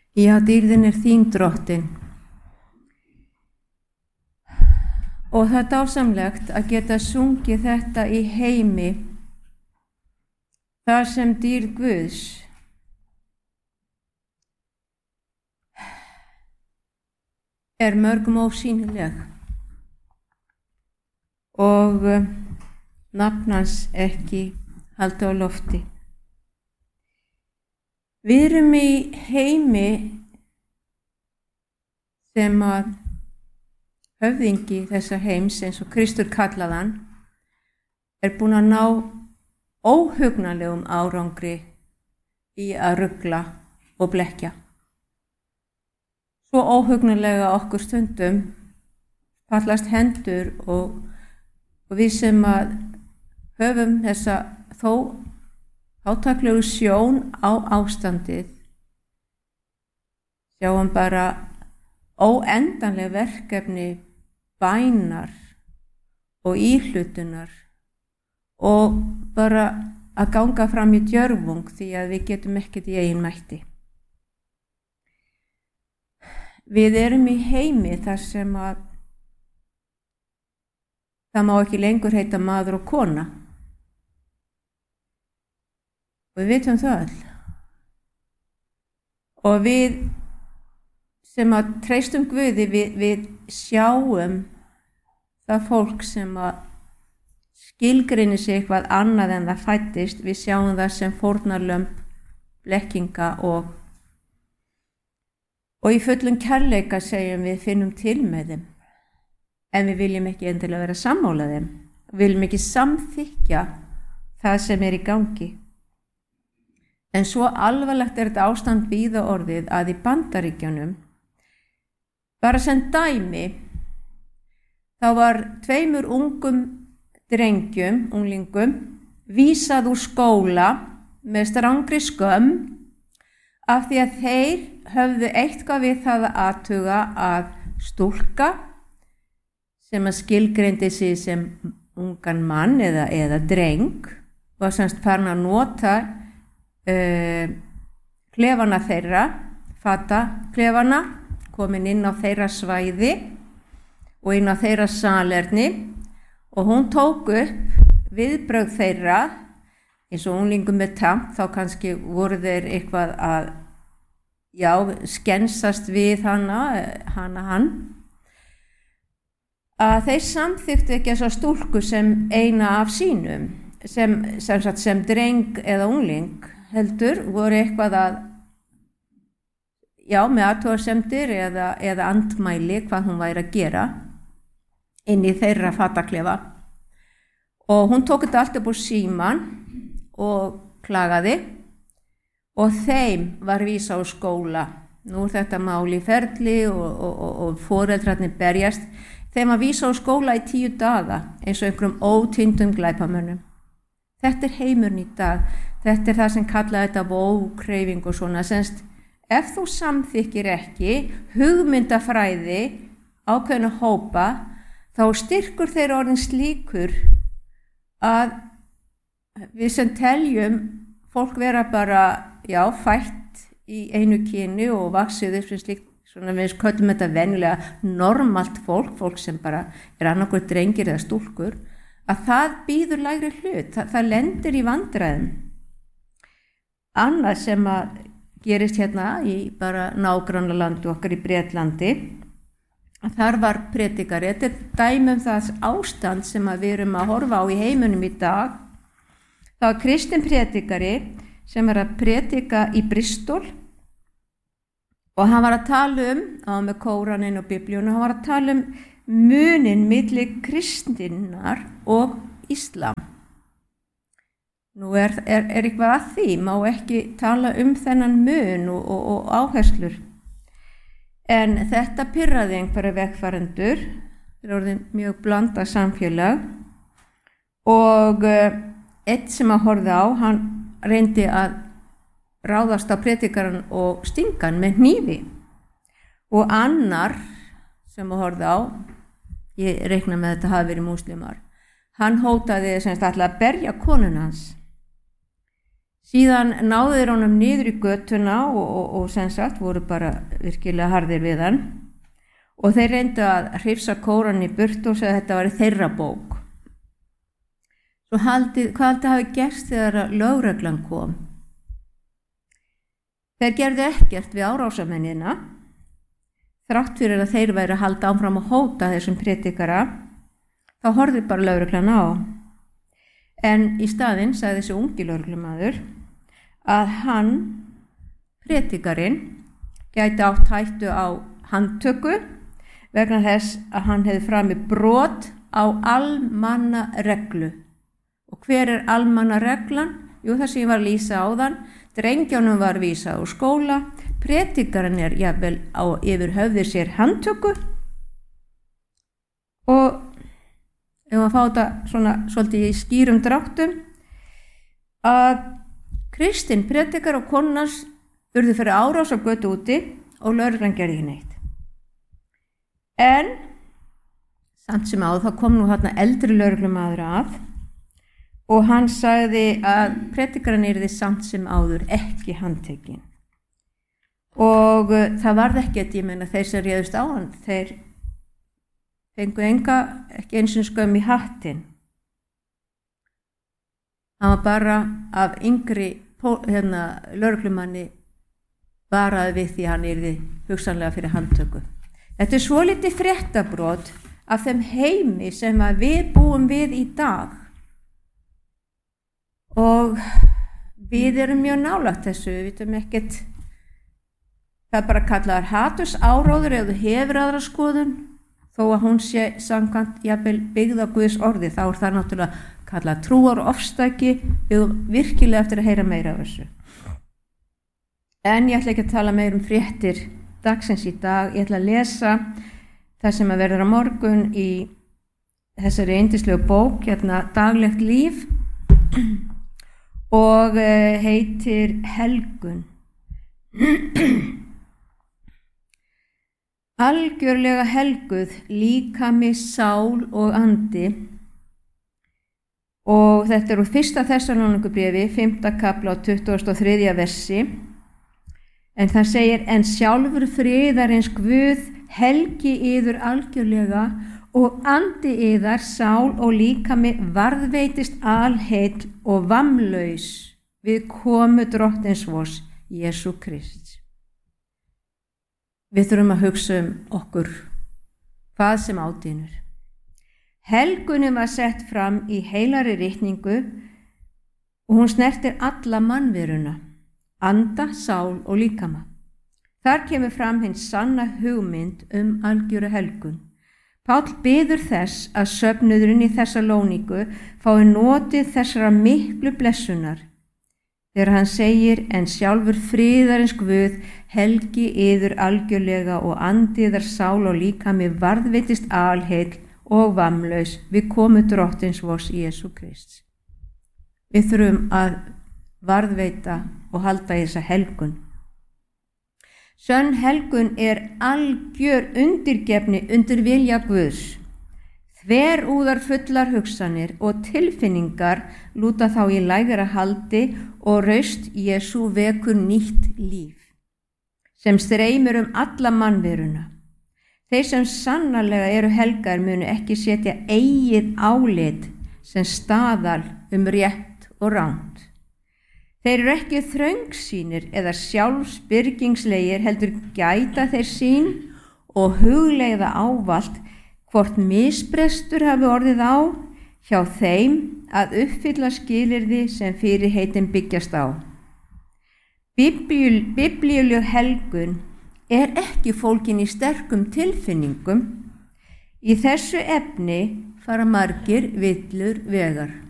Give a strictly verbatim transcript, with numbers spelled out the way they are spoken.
Já, dýrðin er þín drottin. Og það er dásamlegt að geta sungið þetta í heimi, þar sem dýrð Guðs er mörgum ósýnileg og nafn hans ekki haldið á lofti. Við erum í heimi sem að höfðingi þessa heims, eins og Kristur kallaðan, er búinn að ná óhugnanlegum árangri í að rugla og blekkja. Svo óhugnanlega okkur stundum fallast hendur og, og við sem að höfum þessa þó átaklegu sjón á ástandið, sjáum bara óendanleg verkefni bænar og íhlutunar og bara að ganga fram í djörfung því að við getum ekkert í eigin mætti. Við erum í heimi þar sem að það má ekki lengur heita maður og kona. Og við vitum það öll. Og við sem að treystum Guði, við, við sjáum það fólk sem að skilgreinir sig eitthvað annað en það fæddist, við sjáum það sem fórnarlömb, blekkinga og og í fullum kærleika segjum við finnum til með þeim, en við viljum ekki endilega vera sammála þeim, við viljum ekki samþykkja það sem er í gangi. En svo alvarlegt er þetta ástand víða orðið að í Bandaríkjunum, bara sem dæmi, þá var tveimur ungum drengjum, unglingum, vísað úr skóla með strangri skömm af því að þeir höfðu eitthvað við það að athuga að stúlka sem að skilgreindi sig sem ungan mann eða, eða dreng var semst farin að nota uh, klefana þeirra, fata klefana, komin inn á þeirra svæði og inn á þeirra salerni og hún tók upp viðbrögð þeirra eins og unglingum með tamp, þá kannski voru þeir eitthvað að já, skensast við hana, hana hann, að þeir samþyktu ekki þessa stúlku sem eina af sínum, sem, sem, sagt, sem dreng eða ungling, heldur voru eitthvað að, já, með athugasemdir eða, eða andmæli hvað hún væri að gera inn í þeirra fataklefa. Og hún tók þetta allt upp úr síman og klagaði og þeim var vísað á skóla. Nú er þetta mál í ferli og, og, og, og foreldrarnir berjast. Þeim var vísað á skóla í tíu daga eins og einhverjum ótýndum glæpamönnum. Þetta er heimurinn í dag. Þetta er það sem kallaði þetta vókreyfing og svona. Senst, ef þú samþykkir ekki hugmyndafræði ákveðna hópa, þá styrkur þeirra orðin slíkur að við sem teljum fólk vera bara, já, fætt í einu kyni og vaxið upp sem slíkt, svona við köllum þetta venjulega normalt fólk, fólk sem bara er annarkur drengir eða stúlkur, að það býður lægri hlut, það, það lendir í vandræðum. Annað sem að gerist hérna í bara nágrannalandi okkar í Bretlandi, að þar var predikari, þetta er dæmi um það ástand sem að við erum að horfa á í heiminum í dag. Það var kristinn predikari sem er að predika í Bristol og hann var að tala um, á með Kóraninn og Biblíuna, hann var að tala um munin milli kristinnar og Íslam. Nú er, er, er eitthvað að því, má ekki tala um þennan mun og, og, og áherslur. En þetta pirraði einhverja vegfarendur, það er orðið mjög blandað samfélag og einn sem að horfa á, hann reyndi að ráðast á predikaran og stinga hann með hnífi. Og annar sem að horfa á, ég reikna með þetta hafi verið múslimar, hann hótaði sem sagt alltaf að berja konun hans. Síðan náðu þeir honum niður í götuna og, og, og sem sagt voru bara virkilega harðir við hann og þeir reyndu að hrifsa Kóran í burtu og segja að þetta var þeirra bók. Svo haldið, hvað haldið hafi gerst þegar lögreglan kom? Þeir gerðu ekkert við árásamennina, þrátt fyrir að þeir væri að halda áfram að hóta þessum prédikara, þá horfði bara lögreglan á. En í staðinn sagði þessi ungi lögreglumaður að hann, prédikarinn, gæti átt hættu á handtöku vegna þess að hann hefði framið brot á almannareglu. Og hver er almannareglan? Jú, það sem ég var að lýsa áðan, drengjónum var vísað úr skóla, prédikarinn er jafnvel á yfir höfði sér handtöku og ef maður fá þetta svona svolítið í skýrum dráttum að kristinn prédikar og konans urðu fyrir árás á götu úti og lögreglan gerði ekki neitt. En samt sem áður þá kom nú þarna eldri lögreglumaður að og hann sagði að prédikarinn yrði samt sem áður ekki handtekinn. Og uh, það varð ekkert, ég meina þeir sem réðust á hann, þeir fengu enga, ekki eins og skömm í hattinn. Hann var bara af yngri hérna, lögreglumanni varaði við því hann yrði hugsanlega fyrir handtöku. Þetta er svolítið fréttabrot af þeim heimi sem að við búum við í dag. Og við erum mjög nálægt þessu, við vitum ekkert, það er bara kallaðar hatursáróður ef þú hefur aðra skoðun, þó að hún sé samkvæmt jafnvel byggð á Guðs orði, þá er það náttúrulega kallað trúar og ofstæki, við virkilega eftir að heyra meira af þessu. En ég ætla ekki að tala meira um fréttir dagsins í dag, ég ætla að lesa það sem að verður á morgun í þessari yndislegu bók, hérna Daglegt líf, og heitir Helgun. Algjörlega helguð, líkami, sál og andi. Og þetta er úr fyrsta Þessalónikubréfi, fimmta kafla og tuttugasta og þriðja versi. En það segir, en sjálfur friðarins Guð helgi yður algjörlega og andi yðar, sál og líkami varðveitist alheill og vammlaus við komu drottins vors, Jesú Krist. Við þurfum að hugsa um okkur, hvað sem ádýnur. Helgunin var sett fram í heilari ritningu og hún snertir alla mannveruna, anda, sál og líkama. Þar kemur fram hins sanna hugmynd um algjöra helgun. Páll biður þess að söfnuðurinn í Þessalóníku fái notið þessara miklu blessunar. Þegar hann segir, en sjálfur friðarins Guð helgi yður algjörlega og andiðar sál og líkami varðveitist alheill og vammlaus við komu drottins vors Jesú Krist. Við þurfum að varðveita og halda í þessa helgun. Sönn helgun er algjör undirgefni undir vilja Guðs. Þverúðar fullar hugsanir og tilfinningar lúta þá í lægra haldi og raust Jesú vekur nýtt líf, sem streymir um alla mannveruna. Þeir sem sannarlega eru helgar munu ekki setja eigið álit sem staðal um rétt og rangt. Þeir eru ekki þröngsýnir eða sjálfsbyrgingslegir, heldur gæta þeir sín og hugleiða ávallt hvort misbrestur hafi orðið á hjá þeim að uppfylla skilyrði sem fyrirheitin byggjast á. Biblíuleg helgun er ekki fólgin í sterkum tilfinningum. Í þessu efni fara margir villur vegar.